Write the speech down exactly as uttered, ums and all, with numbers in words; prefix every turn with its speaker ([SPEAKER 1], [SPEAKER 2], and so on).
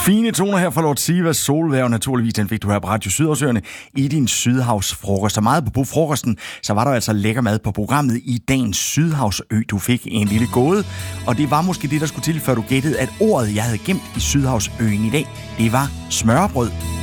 [SPEAKER 1] Fine toner her fra Lord Sivas Solvejr, og naturligvis den fik du her på Radio Sydhavsøerne i din Sydhavsfrokost. Og meget på frokosten, så var der altså lækker mad på programmet i dagens Sydhavsø. Du fik en lille gåde, og det var måske det, der skulle til, før du gættede, at ordet, jeg havde gemt i Sydhavsøen i dag, det var smørrebrød.